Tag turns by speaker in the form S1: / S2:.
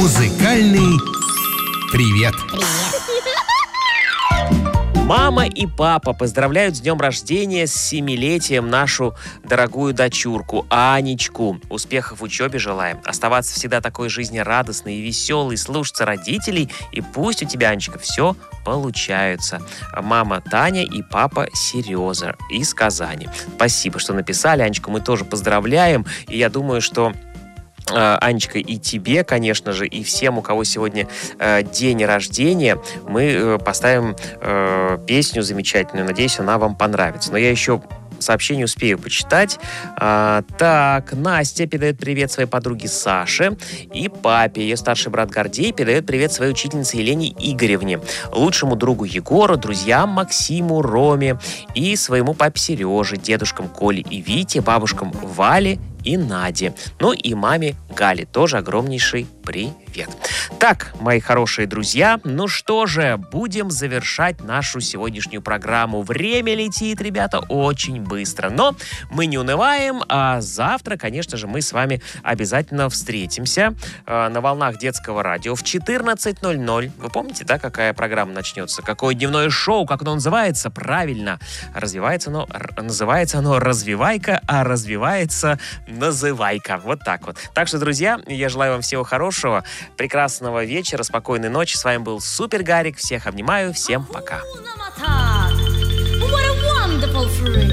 S1: Музыкальный привет.
S2: Мама и папа поздравляют с днем рождения, с 7-летием нашу дорогую дочурку Анечку. Успехов в учебе желаем. Оставаться всегда такой жизнерадостной и веселой, слушаться родителей. И пусть у тебя, Анечка, все получается. Мама Таня и папа Сережа из Казани. Спасибо, что написали. Анечку мы тоже поздравляем. И я думаю, что Анечка, и тебе, конечно же, и всем, у кого сегодня день рождения, мы поставим песню замечательную. Надеюсь, она вам понравится. Но я еще сообщение успею почитать. Так, Настя передает привет своей подруге Саше и папе. Ее старший брат Гордей передает привет своей учительнице Елене Игоревне, лучшему другу Егору, друзьям Максиму, Роме и своему папе Сереже, дедушкам Коле и Вите, бабушкам Вале и Наде. Ну и маме Гале тоже огромнейший привет. Так, мои хорошие друзья, ну что же, будем завершать нашу сегодняшнюю программу. Время летит, ребята, очень быстро. Но мы не унываем, а завтра, конечно же, мы с вами обязательно встретимся на волнах детского радио в 14:00. Вы помните, да, какая программа начнется? Какое дневное шоу, как оно называется? Правильно, называется оно «Развивайка», а развивается «Называйка». Вот так вот. Так что, друзья, я желаю вам всего хорошего, прекрасного вечера, спокойной ночи. С вами был Супер Гарик. Всех обнимаю. Всем пока.